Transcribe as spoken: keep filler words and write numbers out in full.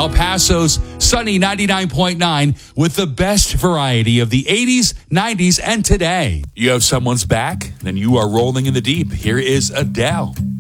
El Paso's sunny ninety-nine point nine with the best variety of the eighties, nineties, and today. You have someone's back? Then you are rolling in the deep. Here is Adele.